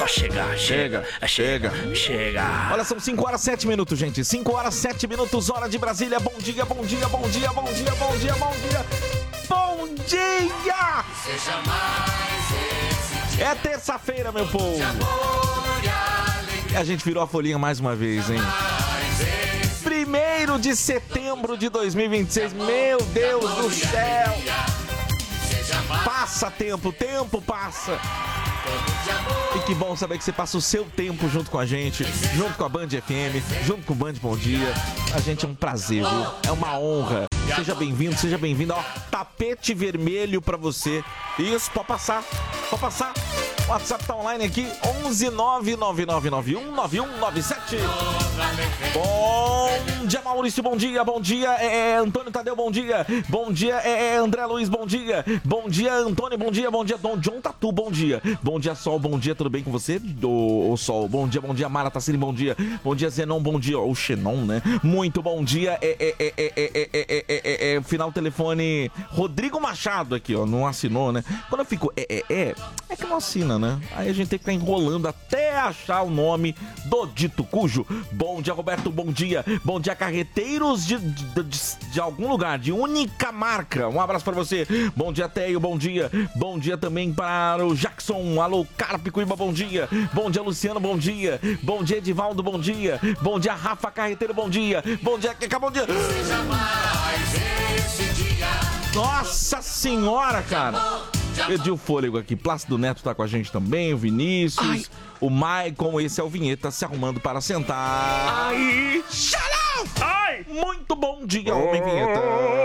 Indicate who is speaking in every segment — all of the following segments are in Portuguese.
Speaker 1: só chegar. Chega.
Speaker 2: Olha, são 5 horas 7 minutos, gente. 5 horas 7 minutos, hora de Brasília. Bom dia. Bom dia! É terça-feira, meu povo. E a gente virou a folhinha mais uma vez, hein? 1º de setembro de 2026. Meu Deus do céu! Passa tempo passa. E que bom saber que você passa o seu tempo junto com a gente, junto com a Band FM, junto com o Band Bom Dia. A gente é um prazer, viu? É uma honra. Seja bem-vindo. Ó, tapete vermelho pra você. Isso, pode passar. O WhatsApp tá online aqui, 11999919197. Bom dia, Maurício, bom dia. Antônio Tadeu, bom dia. André Luiz, bom dia. Bom dia, Antônio, bom dia. Dom John Tatu, bom dia. Bom dia, Sol, bom dia, tudo bem com você? O Sol, bom dia, Mara Tassini, bom dia. Bom dia, Zenon, bom dia. O Xenon, né? Muito bom dia. Final telefone Rodrigo Machado aqui, ó, não assinou, né? Quando eu fico é que não assina, né? Aí a gente tem que ficar enrolando até achar o nome do dito cujo. Bom dia, Roberto, bom dia. Bom dia, carreteiros de algum lugar, de única marca. Um abraço pra você. Bom dia, Teio, bom dia. Bom dia também para o Jackson. Alô, Carpicuíba, bom dia. Bom dia, Luciano, bom dia. Bom dia, Edivaldo, bom dia. Bom dia, Rafa Carreteiro, bom dia. Bom dia, Keka, bom dia. Nossa senhora, cara. Perdi o fôlego aqui. Plácido Neto tá com a gente também, o Vinícius. Ai. O Maicon, esse é o Vinheta se arrumando para sentar.
Speaker 1: Ai! Xalão!
Speaker 2: Ai! Muito bom dia, homem Vinheta.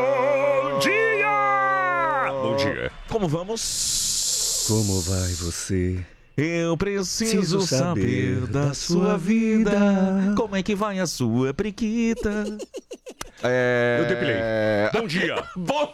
Speaker 1: Bom dia!
Speaker 2: Como vamos?
Speaker 3: Como vai você?
Speaker 2: Eu preciso saber da sua vida. Como é que vai a sua periquita?
Speaker 1: Eu depilei. Bom dia.
Speaker 2: Bom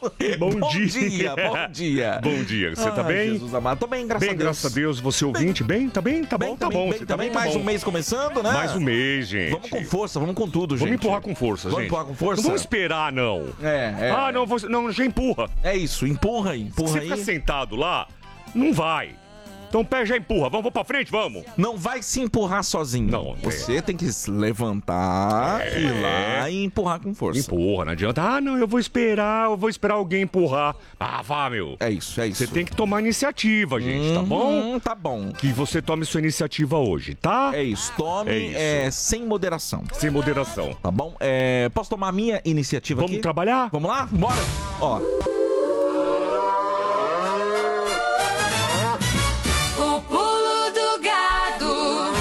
Speaker 2: dia.
Speaker 1: Bom dia. Você tá bem?
Speaker 2: Jesus amado. Tô bem, graças a Deus.
Speaker 1: Graças a Deus. Você ouvinte, bem? Tá bom. Você
Speaker 2: também,
Speaker 1: tá
Speaker 2: mais
Speaker 1: bom.
Speaker 2: um mês começando, né?
Speaker 1: Mais um mês, gente.
Speaker 2: Vamos com força, vamos com tudo, gente.
Speaker 1: Vamos empurrar com força, gente.
Speaker 2: Não
Speaker 1: vamos esperar, não. Não, já empurra.
Speaker 2: É isso, empurra aí.
Speaker 1: Se você ficar sentado lá, não vai. Então o pé já empurra. Vamos pra frente, vamos.
Speaker 2: Não vai se empurrar sozinho.
Speaker 1: Não.
Speaker 2: Você tem que se levantar, ir lá e empurrar com força.
Speaker 1: Empurra, não adianta. Eu vou esperar alguém empurrar. Vá, meu.
Speaker 2: É isso.
Speaker 1: Você tem que tomar iniciativa, gente, tá bom?
Speaker 2: Tá bom.
Speaker 1: Que você tome sua iniciativa hoje, tá?
Speaker 2: É isso, tome sem moderação.
Speaker 1: Sem moderação.
Speaker 2: Tá bom? Posso tomar a minha iniciativa aqui?
Speaker 1: Vamos trabalhar?
Speaker 2: Vamos lá? Bora! Ó.
Speaker 4: O pulo do gado.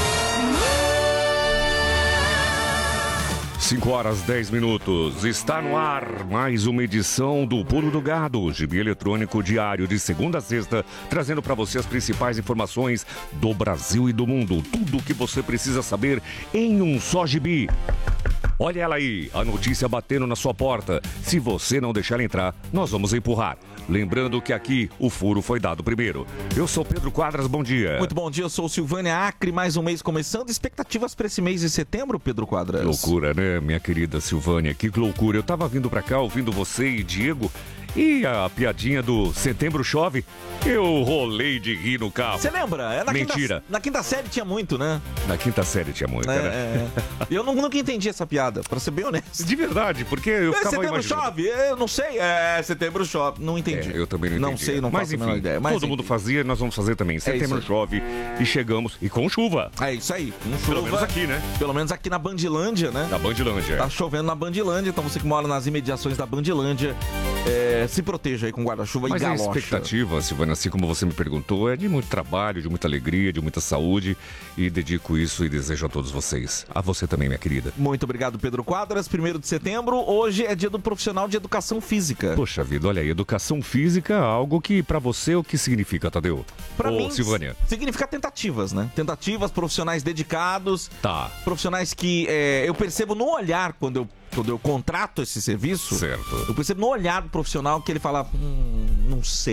Speaker 1: 5h10. Está no ar mais uma edição do Pulo do Gado, gibi eletrônico diário de segunda a sexta, trazendo para você as principais informações do Brasil e do mundo. Tudo o que você precisa saber em um só gibi. Olha ela aí, a notícia batendo na sua porta. Se você não deixar ela entrar, nós vamos empurrar. Lembrando que aqui o furo foi dado primeiro. Eu sou Pedro Quadras, bom dia.
Speaker 2: Muito bom dia, eu sou Silvânia Acre, mais um mês começando. Expectativas para esse mês de setembro, Pedro Quadras?
Speaker 1: Loucura, né, minha querida Silvânia? Que loucura. Eu tava vindo pra cá, ouvindo você e Diego, e a piadinha do Setembro Chove, eu rolei de rir no carro.
Speaker 2: Você lembra?
Speaker 1: Mentira.
Speaker 2: Na quinta série tinha muito, né?
Speaker 1: Na quinta série tinha muito, né?
Speaker 2: Eu nunca entendi essa piada, pra ser bem honesto.
Speaker 1: De verdade, porque eu ficava
Speaker 2: Setembro
Speaker 1: imaginando.
Speaker 2: Chove? Eu não sei. Setembro Chove. Não entendi.
Speaker 1: Eu também não entendi.
Speaker 2: Não sei, não faço a menor ideia. Mas
Speaker 1: todo mundo fazia, nós vamos fazer também. Setembro Chove e chegamos, e com chuva.
Speaker 2: É isso aí, com chuva.
Speaker 1: Pelo menos aqui, né?
Speaker 2: Pelo menos aqui na Bandilândia, né?
Speaker 1: Na Bandilândia.
Speaker 2: Tá chovendo na Bandilândia, então você que mora nas imediações da Bandilândia, se proteja aí com guarda-chuva e galocha.
Speaker 1: Mas a expectativa, Silvana, assim como você me perguntou, é de muito trabalho, de muita alegria, de muita saúde, e dedico isso e desejo a todos vocês. A você também, minha querida.
Speaker 2: Muito obrigado, Pedro Quadras. 1º de setembro, hoje é dia do profissional de educação física.
Speaker 1: Poxa vida, olha aí, educação física, algo que pra você, o que significa, Tadeu?
Speaker 2: Pra mim,
Speaker 1: Silvânia.
Speaker 2: Significa tentativas, né? Tentativas, profissionais dedicados.
Speaker 1: Tá.
Speaker 2: Profissionais que eu percebo no olhar quando eu contrato esse serviço.
Speaker 1: Certo.
Speaker 2: Eu percebo no olhar do profissional que ele fala, não sei.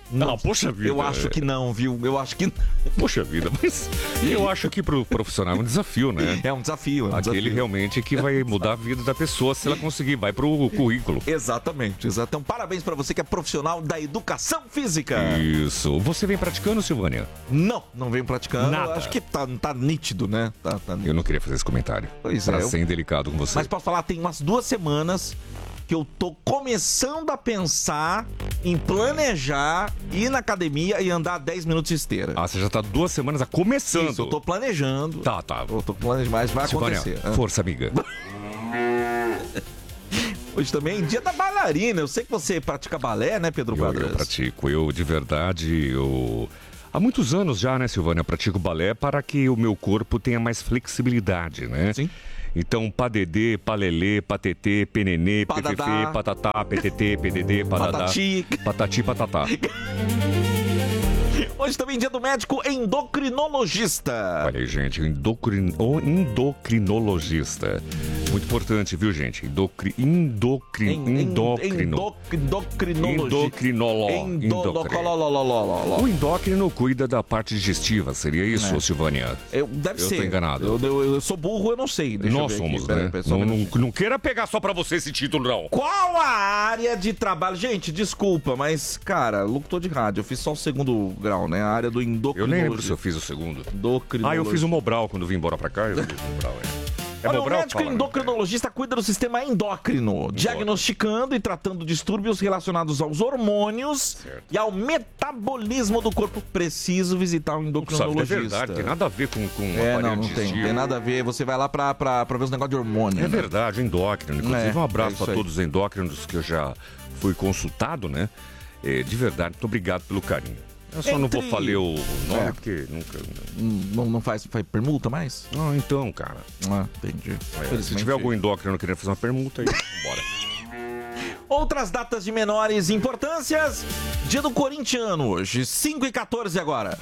Speaker 1: Não, poxa vida.
Speaker 2: Eu acho que não, viu? Eu acho que...
Speaker 1: Poxa vida, mas eu acho que pro profissional é um desafio, né?
Speaker 2: É um desafio.
Speaker 1: Aquele realmente que vai mudar a vida da pessoa se ela conseguir, vai pro currículo.
Speaker 2: Exatamente. Então, parabéns pra você que é profissional da educação física.
Speaker 1: Isso. Você vem praticando, Silvânia?
Speaker 2: Não venho praticando.
Speaker 1: Nada.
Speaker 2: Acho que tá nítido, né? Tá nítido.
Speaker 1: Eu não queria fazer esse comentário.
Speaker 2: Pois
Speaker 1: pra
Speaker 2: é.
Speaker 1: ser indelicado com você.
Speaker 2: Mas posso falar, tem umas 2 semanas que eu tô começando a pensar em planejar, ir na academia e andar 10 minutos de esteira.
Speaker 1: Ah, você já tá 2 semanas começando.
Speaker 2: Isso, eu tô planejando.
Speaker 1: Tá.
Speaker 2: Eu tô planejando, mas vai
Speaker 1: Silvânia,
Speaker 2: acontecer.
Speaker 1: força, amiga.
Speaker 2: Hoje também é dia da bailarina. Eu sei que você pratica balé, né, Pedro
Speaker 1: Eu
Speaker 2: Quadras?
Speaker 1: pratico. Eu, de verdade, há muitos anos já, né, Silvânia, eu pratico balé para que o meu corpo tenha mais flexibilidade, né?
Speaker 2: Sim.
Speaker 1: Então, padedê, palelê, patetê, penenê,
Speaker 2: Padadá.
Speaker 1: PPP, patatá, PTT, PDD, padadá,
Speaker 2: Patati.
Speaker 1: patati, patatá.
Speaker 2: Hoje também é dia do médico endocrinologista.
Speaker 1: Olha aí, gente, o endocrinologista. Muito importante, viu, gente? O endócrino cuida da parte digestiva, seria isso, Silvânia?
Speaker 2: Deve ser.
Speaker 1: Eu tô enganado.
Speaker 2: Eu sou burro, eu não sei. Deixa
Speaker 1: Nós
Speaker 2: eu ver
Speaker 1: somos,
Speaker 2: aqui.
Speaker 1: né?
Speaker 2: Pera aí, só um minutinho.
Speaker 1: Não queira pegar só pra você esse título, não.
Speaker 2: Qual a área de trabalho? Gente, desculpa, mas, cara, locutor de rádio, eu fiz só o 2º grau, né? A área do
Speaker 1: Eu
Speaker 2: endocrinologista.
Speaker 1: nem lembro se eu fiz o segundo.
Speaker 2: Endocrinologista.
Speaker 1: Eu fiz o Mobral quando vim embora pra cá. Eu fiz o Mobral,
Speaker 2: Olha, o
Speaker 1: Mobral
Speaker 2: médico
Speaker 1: fala, né?
Speaker 2: endocrinologista cuida do sistema endócrino, diagnosticando e tratando distúrbios relacionados aos hormônios e ao metabolismo do corpo. Preciso visitar um endocrinologista.
Speaker 1: É verdade, tem nada a ver com
Speaker 2: não tem nada a ver. Você vai lá pra ver os negócios de hormônio.
Speaker 1: É verdade, endócrino. Inclusive, um abraço
Speaker 2: isso
Speaker 1: para
Speaker 2: aí.
Speaker 1: todos os endócrinos que eu já fui consultado, né? De verdade, muito obrigado pelo carinho. Eu só não vou falar o nome, porque nunca...
Speaker 2: Não faz permuta mais?
Speaker 1: Ah, então, cara.
Speaker 2: Entendi.
Speaker 1: Se tiver algum endócrino querendo fazer uma permuta, aí, bora.
Speaker 2: Outras datas de menores importâncias. Dia do corintiano hoje, 5h14 agora.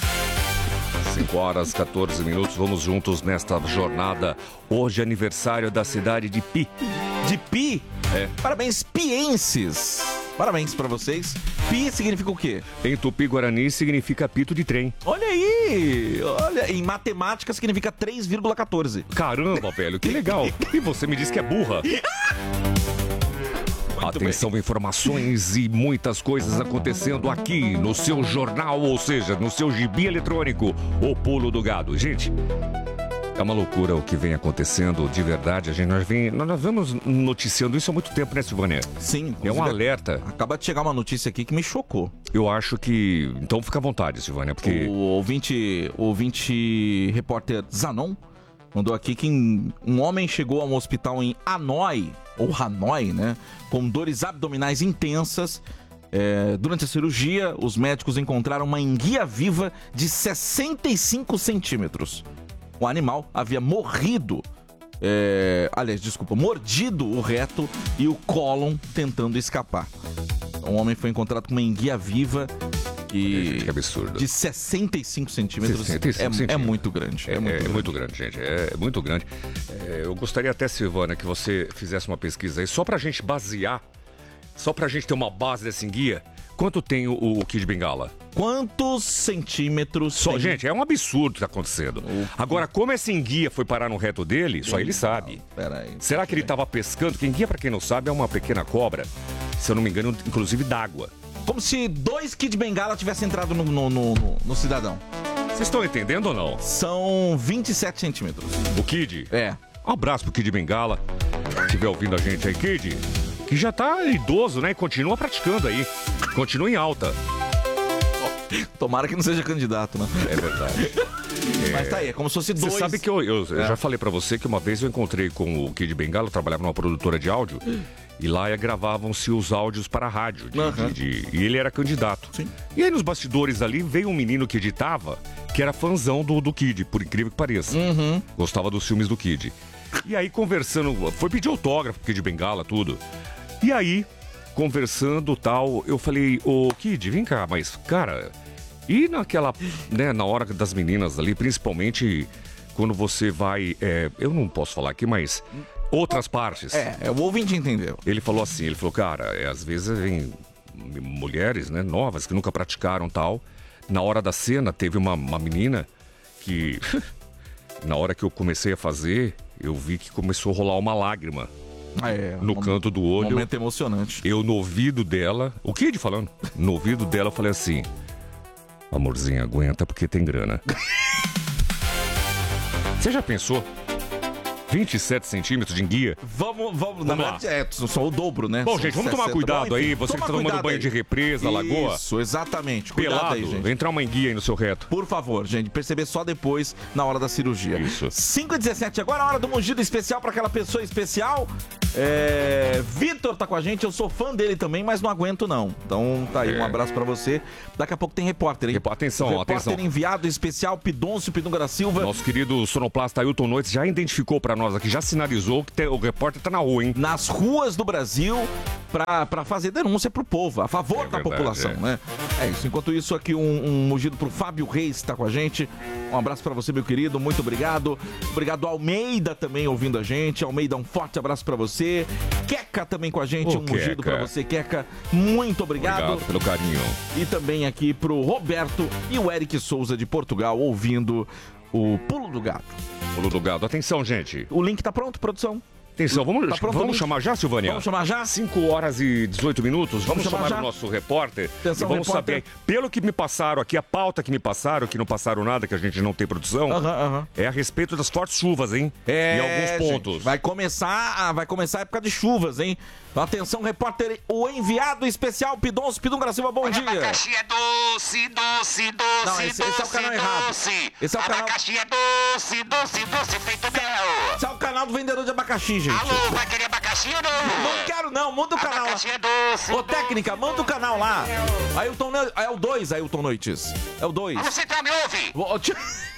Speaker 1: 5h14, vamos juntos nesta jornada. Hoje é aniversário da cidade de Pi.
Speaker 2: De Pi? Parabéns, pienses. Parabéns pra vocês. Pi significa o quê?
Speaker 1: Em Tupi-Guarani significa apito de trem.
Speaker 2: Olha aí! Olha, em matemática significa 3,14.
Speaker 1: Caramba, velho, que legal. E você me disse que é burra. Atenção, informações e muitas coisas acontecendo aqui no seu jornal, ou seja, no seu gibi eletrônico, O Pulo do Gado. Gente, é uma loucura o que vem acontecendo, de verdade. Nós vamos noticiando isso há muito tempo, né, Silvânia?
Speaker 2: Sim.
Speaker 1: É um alerta.
Speaker 2: Acaba de chegar uma notícia aqui que me chocou.
Speaker 1: Eu acho que... Então fica à vontade, Silvânia, porque...
Speaker 2: O ouvinte repórter Zanon mandou aqui que um homem chegou a um hospital em Hanoi, né, com dores abdominais intensas. Durante a cirurgia, os médicos encontraram uma enguia viva de 65 centímetros. O animal havia mordido o reto e o cólon tentando escapar. O homem foi encontrado com uma enguia viva
Speaker 1: Que absurdo.
Speaker 2: de 65 centímetros.
Speaker 1: 65
Speaker 2: é muito grande.
Speaker 1: É muito grande, gente. É muito grande. Eu gostaria até, Silvana, que você fizesse uma pesquisa aí, só pra gente basear, só pra gente ter uma base dessa enguia. Quanto tem o Kid Bengala?
Speaker 2: Quantos centímetros?
Speaker 1: Só, gente, é um absurdo que tá acontecendo. Agora, como essa enguia foi parar no reto dele, só ele sabe.
Speaker 2: Peraí.
Speaker 1: Será que ele tava pescando? Porque enguia, pra quem não sabe, é uma pequena cobra, se eu não me engano, inclusive d'água.
Speaker 2: Como se 2 Kid Bengala tivessem entrado no cidadão.
Speaker 1: Vocês estão entendendo ou não?
Speaker 2: São 27 centímetros.
Speaker 1: O Kid?
Speaker 2: Um
Speaker 1: abraço pro Kid Bengala. Se estiver ouvindo a gente aí, Kid, que já tá idoso, né? E continua praticando aí. Continua em alta.
Speaker 2: Tomara que não seja candidato, né?
Speaker 1: É verdade.
Speaker 2: Mas tá aí, é como se fosse 2.
Speaker 1: Você sabe que eu já falei pra você que uma vez eu encontrei com o Kid Bengala, eu trabalhava numa produtora de áudio, e lá gravavam-se os áudios para a rádio. E ele era candidato.
Speaker 2: Sim.
Speaker 1: E aí nos bastidores ali veio um menino que editava, que era fãzão do Kid, por incrível que pareça. Gostava dos filmes do Kid. E aí conversando, foi pedir autógrafo pro Kid Bengala, tudo. E aí, conversando tal, eu falei, ô Kid, vem cá, mas, cara, e naquela, né, na hora das meninas ali, principalmente quando você vai, eu não posso falar aqui, mas outras partes.
Speaker 2: O ouvinte entendeu.
Speaker 1: Ele falou assim, cara, às vezes vem mulheres, né, novas, que nunca praticaram tal. Na hora da cena, teve uma menina que, na hora que eu comecei a fazer, eu vi que começou a rolar uma lágrima no canto do olho.
Speaker 2: Momento emocionante.
Speaker 1: Eu, no ouvido dela... O que ele falando? No ouvido dela, eu falei assim... Amorzinho, aguenta porque tem grana. Você já pensou? 27 centímetros de enguia?
Speaker 2: Vamos na verdade, só o dobro, né?
Speaker 1: Bom, gente, vamos tomar cuidado aí. Você que tá tomando banho de represa, lagoa.
Speaker 2: Isso, exatamente. Cuidado
Speaker 1: pelado,
Speaker 2: aí, gente.
Speaker 1: Entrar uma enguia aí no seu reto.
Speaker 2: Por favor, gente, perceber só depois, na hora da cirurgia.
Speaker 1: Isso.
Speaker 2: 5h17, agora é a hora do mugido especial pra aquela pessoa especial. Vitor tá com a gente, eu sou fã dele também, mas não aguento não. Então tá aí, um abraço pra você. Daqui a pouco tem repórter, hein?
Speaker 1: Atenção,
Speaker 2: repórter enviado especial, Pidoncio Pidunga da Silva.
Speaker 1: Nosso querido sonoplasta Ailton Noites já identificou pra nós aqui, já sinalizou que o repórter tá na rua, hein?
Speaker 2: Nas ruas do Brasil pra fazer denúncia pro povo, a favor da população, né? É isso. Enquanto isso, aqui um mugido pro Fábio Reis que tá com a gente. Um abraço pra você, meu querido, muito obrigado. Obrigado Almeida também ouvindo a gente. Almeida, um forte abraço pra você. Queca também com a gente, mugido pra você, Queca. Muito obrigado.
Speaker 1: Obrigado pelo carinho.
Speaker 2: E também aqui pro Roberto e o Eric Souza de Portugal ouvindo o Pulo do Gato.
Speaker 1: Pulo do Gato. Atenção, gente.
Speaker 2: O link tá pronto, produção?
Speaker 1: Atenção, vamos chamar já, Silvânia?
Speaker 2: Vamos chamar já?
Speaker 1: 5h18. Vamos chamar o nosso repórter.
Speaker 2: Atenção,
Speaker 1: e vamos
Speaker 2: repórter.
Speaker 1: saber, pelo que me passaram aqui, a pauta que me passaram, que não passaram nada, que a gente não tem produção, é a respeito das fortes chuvas, hein? Em alguns pontos.
Speaker 2: Gente, vai começar a época de chuvas, hein? Então, atenção, repórter, o enviado especial Pidoncio Pidunga Silva, bom dia.
Speaker 3: Abacaxi é doce.
Speaker 2: Não, esse é o canal errado. Esse é o canal...
Speaker 3: Abacaxi é doce, feito mel.
Speaker 2: Esse é o canal do vendedor de abacaxi, gente.
Speaker 3: Alô, vai querer abacaxi ou não?
Speaker 2: Não quero não, muda o canal lá.
Speaker 3: Abacaxi é doce.
Speaker 2: Ô, técnica, manda o canal lá. Ailton, é o 2, Ailton Noites. É o 2.
Speaker 3: Você tá me ouve?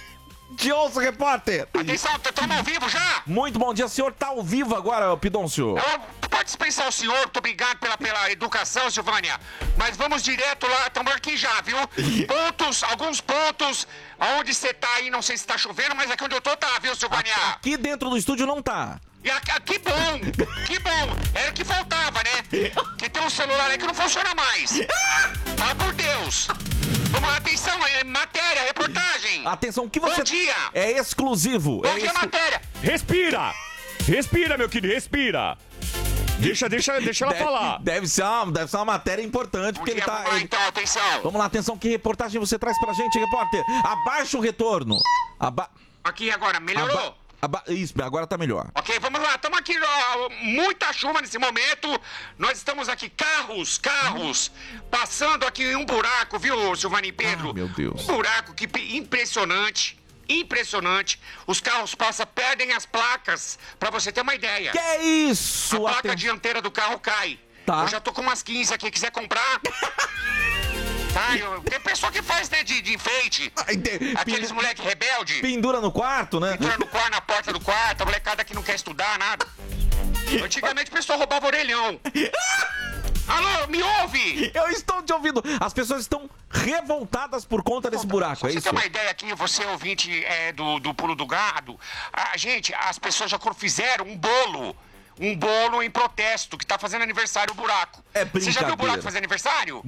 Speaker 2: Te ouço, repórter.
Speaker 3: Atenção, estamos ao vivo já?
Speaker 2: Muito bom dia, senhor tá ao vivo agora, Pidoncio.
Speaker 3: Pode dispensar o senhor, muito obrigado pela educação, Silvânia. Mas vamos direto lá, estamos aqui já, viu? Alguns pontos, aonde você tá aí, não sei se tá chovendo, mas aqui onde eu tô tá, viu, Silvânia?
Speaker 2: Aqui dentro do estúdio não tá.
Speaker 3: Que bom, era o que faltava, né? Que tem um celular aí que não funciona mais. Fala por Deus. Vamos lá, atenção, matéria, reportagem.
Speaker 2: Atenção, o que você...
Speaker 3: Bom dia.
Speaker 2: É exclusivo.
Speaker 3: Bom dia, matéria.
Speaker 1: Respira, meu querido, respira. Deixa ela falar.
Speaker 2: Deve ser uma matéria importante, porque ele tá...
Speaker 3: Então, atenção.
Speaker 2: Vamos lá, atenção, que reportagem você traz pra gente, repórter? Abaixa o retorno.
Speaker 3: Aqui agora, melhorou?
Speaker 2: Isso, agora tá melhor.
Speaker 3: Ok, vamos lá, estamos aqui, ó, muita chuva nesse momento. Nós estamos aqui, carros, passando aqui em um buraco, viu, Silvânia e Pedro?
Speaker 2: Meu Deus.
Speaker 3: Um buraco que impressionante. Os carros passam, perdem as placas, pra você ter uma ideia.
Speaker 2: Que isso?
Speaker 3: A placa dianteira do carro cai.
Speaker 2: Tá.
Speaker 3: Eu já tô com umas 15 aqui, quiser comprar... Tá, tem pessoa que faz, né, de enfeite. Aqueles moleque rebelde.
Speaker 2: Pendura no quarto, né?
Speaker 3: Pendura no quarto, na porta do quarto, a molecada que não quer estudar, nada. Antigamente a pessoa roubava orelhão. Alô, me ouve?
Speaker 2: Eu estou te ouvindo. As pessoas estão revoltadas por conta desse buraco, é
Speaker 3: Você
Speaker 2: isso?
Speaker 3: tem uma ideia aqui, você ouvinte do Pulo do Gado, gente, as pessoas já fizeram um bolo em protesto, que tá fazendo aniversário o buraco.
Speaker 2: É
Speaker 3: Você já viu o buraco fazer aniversário?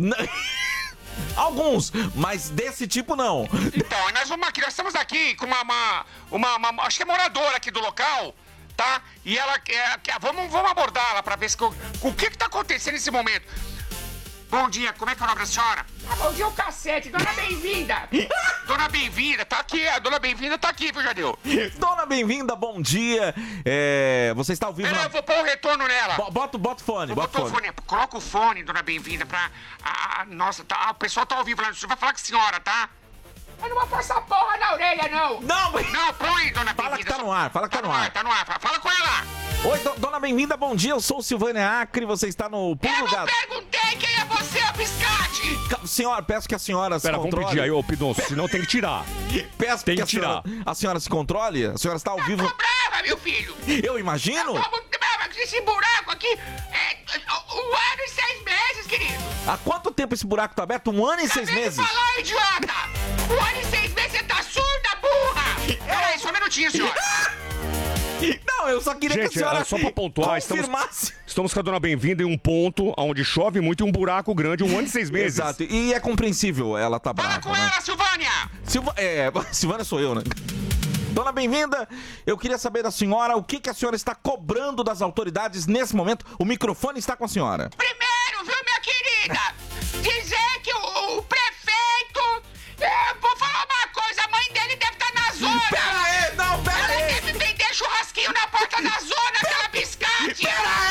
Speaker 2: Alguns, mas desse tipo não.
Speaker 3: Então, nós estamos aqui com uma acho que é moradora aqui do local, tá? E ela vamos abordá-la pra ver o que tá acontecendo nesse momento. Bom dia, como é que é o nome da senhora?
Speaker 5: Bom dia, o cacete, dona Bem-vinda.
Speaker 3: Dona Bem-vinda, tá aqui, a Dona Bem-vinda tá aqui, viu, Jadeu?
Speaker 2: Dona Bem-vinda, bom dia. Você está ao vivo
Speaker 3: Eu vou pôr o retorno nela.
Speaker 2: Bota o fone, bota o fone.
Speaker 3: Coloca o fone, Dona Bem-vinda, pra... nossa, o pessoal tá ao vivo lá, você vai falar com a senhora, tá?
Speaker 5: Eu não vou passar porra na orelha, não.
Speaker 3: Não, põe, Dona Bem-vinda.
Speaker 2: Fala que tá no ar, fala que tá no ar.
Speaker 3: Tá no ar, fala com ela.
Speaker 2: Oi, Dona Bem-vinda, bom dia, eu sou o Silvânia Acre, você está no Pulo do
Speaker 3: Eu não
Speaker 2: Gato.
Speaker 3: perguntei quem é você, biscate.
Speaker 2: Senhora, peço que a senhora se controle.
Speaker 1: Vamos pedir aí, ô Pidoncio, senão tem que tirar.
Speaker 2: Peço
Speaker 1: Tem
Speaker 2: que
Speaker 1: que tirar.
Speaker 2: a senhora se controle, a senhora está ao vivo.
Speaker 3: Tô brava, meu filho.
Speaker 2: Eu imagino.
Speaker 3: Tô muito brava, esse buraco aqui é 1 ano e 6 meses, querido.
Speaker 2: Há quanto tempo esse buraco tá aberto? 1 ano e 6 meses?
Speaker 3: Acabei de falar, idiota. 1 ano e 6 meses, você tá surda, burra. Peraí, só um minutinho, senhora.
Speaker 2: Não, eu só queria que a
Speaker 1: Gente,
Speaker 2: senhora
Speaker 1: só pra pontuar,
Speaker 2: confirmasse.
Speaker 1: Estamos com a Dona Bem-vinda em um ponto onde chove muito e um buraco grande, 1 ano e 6 meses.
Speaker 2: Exato. E é compreensível, ela tá brava,
Speaker 3: Fala com
Speaker 2: né?
Speaker 3: ela, Silvânia!
Speaker 2: Silvânia sou eu, né? Dona Bem-vinda, eu queria saber da senhora o que a senhora está cobrando das autoridades nesse momento. O microfone está com a senhora.
Speaker 5: Primeiro, viu, minha querida? Dizer que o prefeito... vou falar uma coisa, a mãe dele deve estar na zona.
Speaker 2: Pera aí, não, pera
Speaker 5: Ela
Speaker 2: aí.
Speaker 5: deve vender churrasquinho na porta da zona, aquela biscate.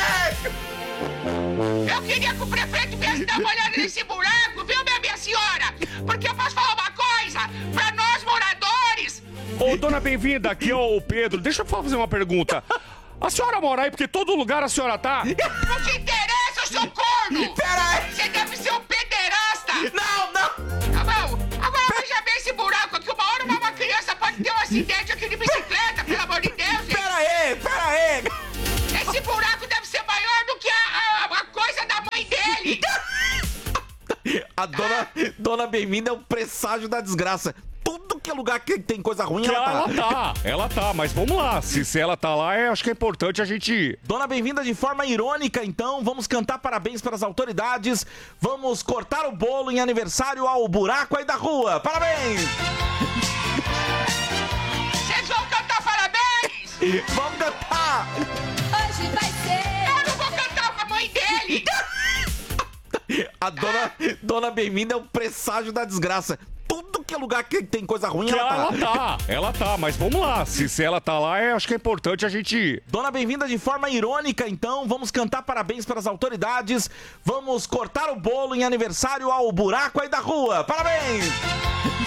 Speaker 5: Eu queria que o prefeito viesse dar uma olhada nesse buraco, viu, minha senhora? Porque eu posso falar uma coisa, pra nós moradores...
Speaker 1: Ô, Dona Bem-vinda, aqui é o Pedro. Deixa eu fazer uma pergunta. A senhora mora aí porque todo lugar a senhora tá?
Speaker 5: Não te interessa, seu corno!
Speaker 2: Pera aí.
Speaker 5: Você deve ser um pederasta!
Speaker 2: Não!
Speaker 5: Tá bom? Agora veja bem esse buraco aqui. Uma hora uma criança pode ter um acidente aqui de bicicleta, pelo amor de Deus! Gente.
Speaker 2: Pera aí.
Speaker 5: Esse buraco deve ser maior do que a coisa da mãe dele!
Speaker 2: A dona Bem-vinda é o presságio da desgraça. Tudo que é lugar que tem coisa ruim,
Speaker 1: Ela tá, mas vamos lá. Se ela tá lá, acho que é importante a gente...
Speaker 2: Dona Bem-vinda, de forma irônica, então, vamos cantar parabéns para as autoridades. Vamos cortar o bolo em aniversário ao buraco aí da rua. Parabéns!
Speaker 5: Vocês vão cantar parabéns?
Speaker 2: Vamos cantar!
Speaker 4: Hoje vai ser.
Speaker 5: Eu não vou cantar com a mãe dele!
Speaker 2: A dona Bem-vinda é o presságio da desgraça. Tudo que é lugar que tem coisa ruim,
Speaker 1: Ela tá, mas vamos lá. Se ela tá lá, acho que é importante a gente...
Speaker 2: Dona Bem-vinda, de forma irônica, então, vamos cantar parabéns para as autoridades. Vamos cortar o bolo em aniversário ao buraco aí da rua. Parabéns!